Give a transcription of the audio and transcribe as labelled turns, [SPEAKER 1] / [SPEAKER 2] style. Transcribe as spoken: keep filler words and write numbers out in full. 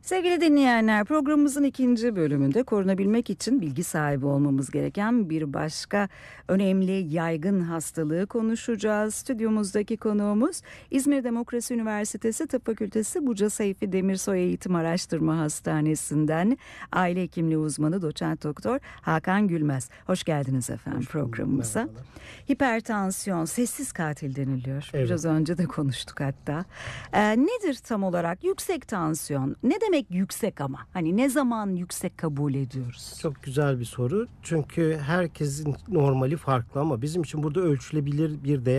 [SPEAKER 1] Sevgili dinleyenler, programımızın ikinci bölümünde korunabilmek için bilgi sahibi olmamız gereken bir başka önemli yaygın hastalığı konuşacağız. Stüdyomuzdaki konuğumuz İzmir Demokrasi Üniversitesi Tıp Fakültesi Buca Seyfi Demirsoy Eğitim Araştırma Hastanesi'nden aile hekimliği uzmanı doçent doktor Hakan Gülmez. Hoş geldiniz efendim Hoş programımıza. Merhabalar. Hipertansiyon sessiz katil deniliyor. Evet. Biraz önce de konuştuk hatta. Ee, nedir tam olarak yüksek tansiyon? Ne demek yüksek ama? Hani ne zaman yüksek kabul ediyoruz?
[SPEAKER 2] Çok güzel bir soru. Çünkü herkesin normali farklı ama bizim için burada ölçülebilir bir değer